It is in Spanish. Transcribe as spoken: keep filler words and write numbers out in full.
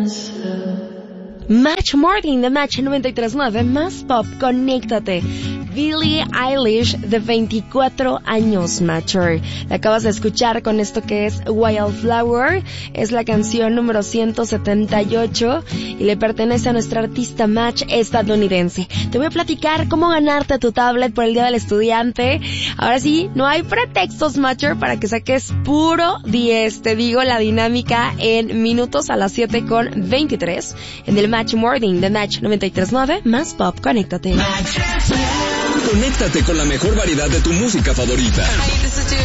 Match Morning de Match noventa y tres punto nueve, más pop, conéctate. Billie Eilish, de veinticuatro años, Matcher. La acabas de escuchar con esto que es Wildflower. Es la canción número ciento setenta y ocho y le pertenece a nuestra artista Match estadounidense. Te voy a platicar cómo ganarte tu tablet por el Día del Estudiante. Ahora sí, no hay pretextos, Matcher, para que saques puro diez. Te digo la dinámica en minutos a las siete con veintitrés en el Match Morning de Match noventa y tres punto nueve, más pop, conéctate. Conéctate con la mejor variedad de tu música favorita.